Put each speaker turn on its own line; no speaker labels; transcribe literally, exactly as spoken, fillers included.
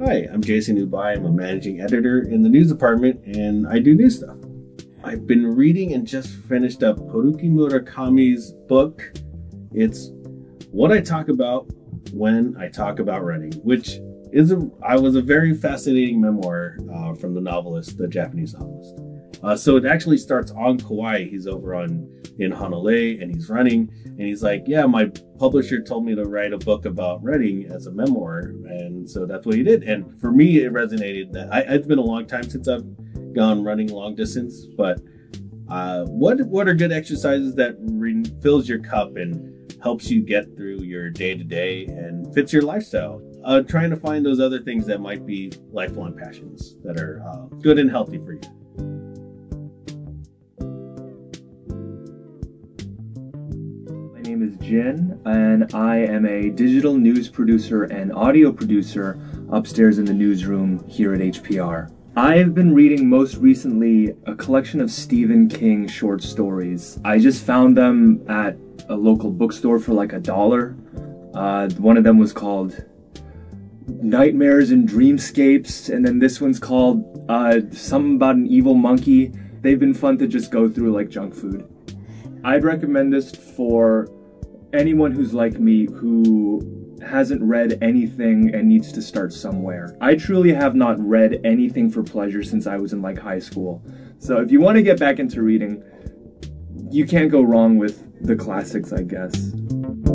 Hi, I'm Jason Ubai. I'm a managing editor in the news department, and I do news stuff. I've been reading and just finished up Haruki Murakami's book. It's What I Talk About When I Talk About Running, which is a, I was a very fascinating memoir uh, from the novelist, the Japanese novelist. Uh, so it actually starts on Kauai. He's over on in Honolulu and he's running, and he's like, yeah, my publisher told me to write a book about running as a memoir, and so that's what he did. And for me, it resonated that I, it's been a long time since I've gone running long distance, but uh, what what are good exercises that refills your cup and helps you get through your day to day and fits your lifestyle? Uh, trying to find those other things that might be lifelong passions that are uh, good and healthy for you.
My name is Jin, and I am a digital news producer and audio producer upstairs in the newsroom here at H P R. I've been reading most recently a collection of Stephen King short stories. I just found them at a local bookstore for like a dollar. Uh, one of them was called Nightmares and Dreamscapes, and then this one's called uh, something about an evil monkey. They've been fun to just go through like junk food. I'd recommend this for anyone who's like me who hasn't read anything and needs to start somewhere. I truly have not read anything for pleasure since I was in like high school. So if you want to get back into reading, you can't go wrong with the classics, I guess.